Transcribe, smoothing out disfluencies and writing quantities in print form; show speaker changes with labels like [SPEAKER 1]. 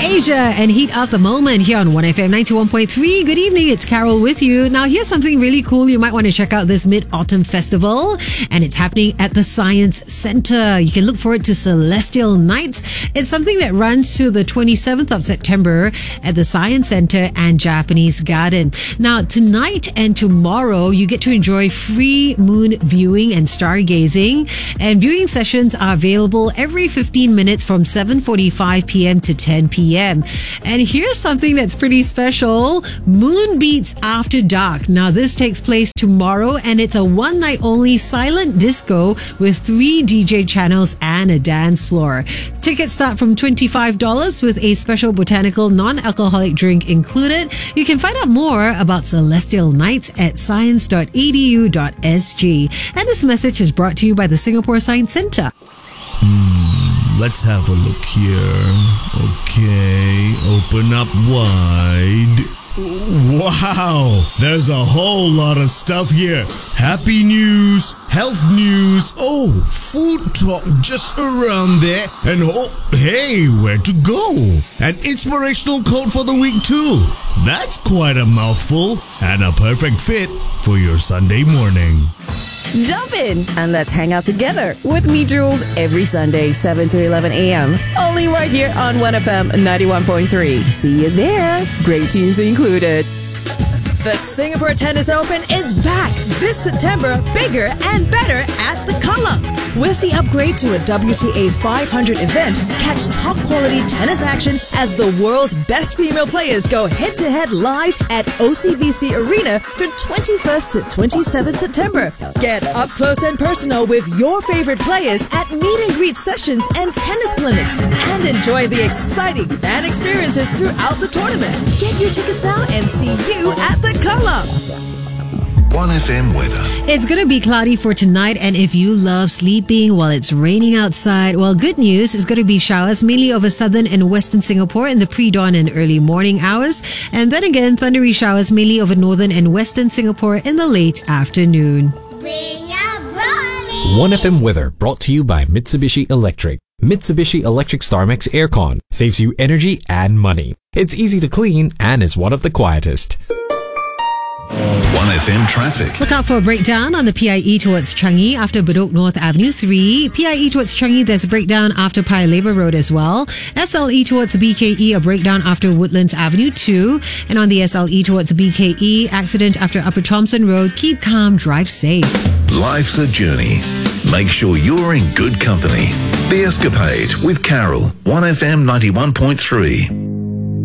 [SPEAKER 1] Asia and heat up the moment here on 1FM 91.3. Good evening, it's Carol with you. Now here's something really cool. You might want to check out this Mid-Autumn Festival, and it's happening at the Science Centre. You can look forward to Celestial Nights. It's something that runs to the 27th of September at the Science Centre and Japanese Garden. Now tonight and tomorrow you get to enjoy free moon viewing and stargazing, and viewing sessions are available every 15 minutes from 7:45 p.m. to 10 p.m. And here's something that's pretty special. Moon Beats After Dark. Now this takes place tomorrow, and it's a one night only silent disco with 3 DJ channels and a dance floor. Tickets start from $25 with a special botanical non-alcoholic drink included. You can find out more about Celestial Nights at science.edu.sg. And this message is brought to you by the Singapore Science Centre.
[SPEAKER 2] Let's have a look here. Okay, open up wide. Wow, there's a whole lot of stuff here. Happy news, health news, food talk just around there. And hey, where to go? An inspirational quote for the week too. That's quite a mouthful and a perfect fit for your Sunday morning.
[SPEAKER 3] Jump in and let's hang out together with me, Jules, every Sunday, 7 to 11 a.m. Only right here on 1FM 91.3. See you there. Great tunes included. The Singapore Tennis Open is back this September, bigger and better at The Colour. With the upgrade to a WTA 500 event, catch top-quality tennis action as the world's best female players go head-to-head live at OCBC Arena from 21st to 27th September. Get up close and personal with your favorite players at meet-and-greet sessions and tennis clinics, and enjoy the exciting fan experiences throughout the tournament. Get your tickets now and see you at The Colour.
[SPEAKER 4] 1FM weather.
[SPEAKER 1] It's going to be cloudy for tonight, and if you love sleeping while it's raining outside, well, good news, it's going to be showers mainly over southern and western Singapore in the pre-dawn and early morning hours, and then again thundery showers mainly over northern and western Singapore in the late afternoon.
[SPEAKER 5] 1FM weather brought to you by Mitsubishi Electric. Mitsubishi Electric StarMax Aircon saves you energy and money. It's easy to clean and is one of the quietest.
[SPEAKER 4] 1FM traffic.
[SPEAKER 1] Look out for a breakdown on the PIE towards Changi after Bedok North Avenue 3. PIE towards Changi, there's a breakdown after Paya Lebar Road as well. SLE towards BKE, a breakdown after Woodlands Avenue 2. And on the SLE towards BKE, accident after Upper Thompson Road. Keep calm, drive safe.
[SPEAKER 4] Life's a journey. Make sure you're in good company. The Escapade with Carol, 1FM 91.3.